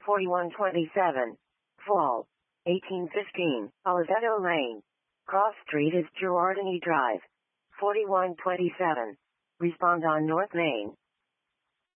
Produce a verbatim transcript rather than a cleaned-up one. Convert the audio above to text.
forty-one twenty-seven. Fall. eighteen fifteen. Oliveto Lane. Cross Street is Girardini Drive. forty-one twenty-seven. Respond on North Main.